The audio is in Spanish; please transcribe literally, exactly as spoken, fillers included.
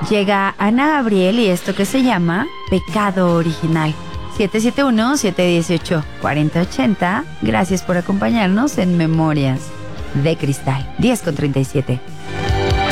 Llega Ana Gabriel y esto que se llama Pecado Original. siete siete uno, siete uno ocho, cuatro cero ocho cero. Gracias por acompañarnos en Memorias de Cristal. diez con treinta y siete.